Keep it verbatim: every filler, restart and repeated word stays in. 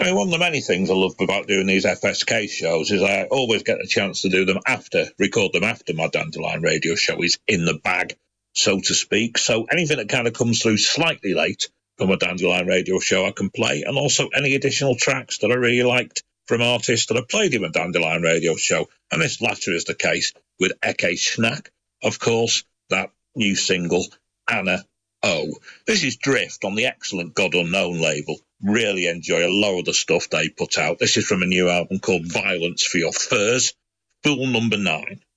I mean, one of the many things I love about doing these F S K shows is I always get a chance to do them after, record them after my Dandelion Radio show is in the bag, so to speak. So anything that kind of comes through slightly late from a Dandelion Radio show I can play, and also any additional tracks that I really liked from artists that I played in a Dandelion Radio show. And this latter is the case with Eke Schnack, of course, that new single, Anna O. This is Drift on the excellent God Unknown label. Really enjoy a lot of the stuff they put out. This is from a new album called Violence for Your Furs, Fool Number Nine.